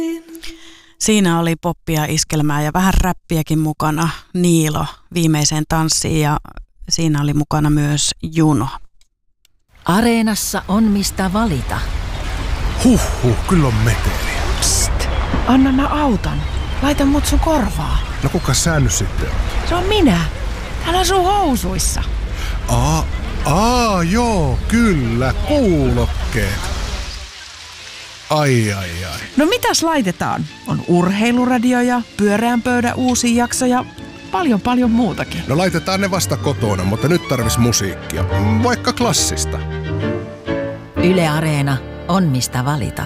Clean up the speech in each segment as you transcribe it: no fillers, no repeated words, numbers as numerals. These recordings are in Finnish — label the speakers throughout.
Speaker 1: Siinä oli poppia, iskelmää ja vähän räppiäkin mukana. Niilo viimeiseen tanssiin ja siinä oli mukana myös Juno.
Speaker 2: Areenassa on mistä valita.
Speaker 3: Kyllä on meteliä.
Speaker 4: Psst, anna mä autan. Laita mut sun korvaa.
Speaker 3: No kuka sä nyt sitten on?
Speaker 4: Se on minä. Täällä on sun housuissa.
Speaker 3: Joo, kyllä, kuulokkeet. Ai.
Speaker 4: No mitäs laitetaan? On urheiluradio ja pyöreän pöydän uusi jakso ja paljon muutakin.
Speaker 3: No laitetaan ne vasta kotona, mutta nyt tarvis musiikkia. Vaikka klassista.
Speaker 2: Yle Areena on mistä valita.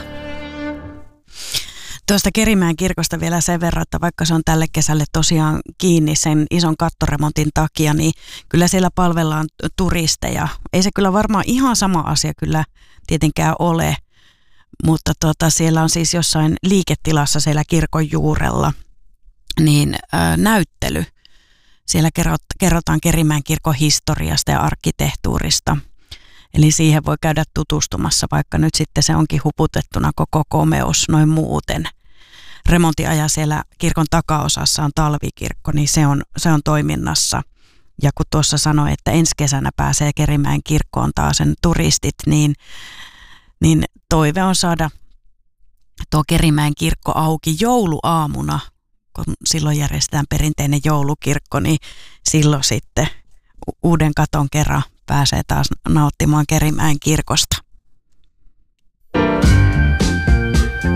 Speaker 1: Tuosta Kerimäen kirkosta vielä sen verran, että vaikka se on tälle kesälle tosiaan kiinni sen ison kattoremontin takia, niin kyllä siellä palvellaan turisteja. Ei se kyllä varmaan ihan sama asia kyllä tietenkään ole, mutta siellä on siis jossain liiketilassa siellä kirkon juurella niin näyttely. Siellä kerrotaan Kerimäen kirkon historiasta ja arkkitehtuurista. Eli siihen voi käydä tutustumassa, vaikka nyt sitten se onkin huputettuna koko komeus noin muuten. Remontiaja siellä kirkon takaosassa on talvikirkko, niin se on toiminnassa. Ja kun tuossa sanoi, että ensi kesänä pääsee Kerimäen kirkkoon taas sen turistit, niin toive on saada tuo Kerimäen kirkko auki jouluaamuna, kun silloin järjestetään perinteinen joulukirkko, niin silloin sitten uuden katon kerran pääsee taas nauttimaan Kerimäen kirkosta.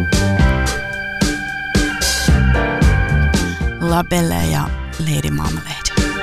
Speaker 1: La Belle ja Lady Marmalade.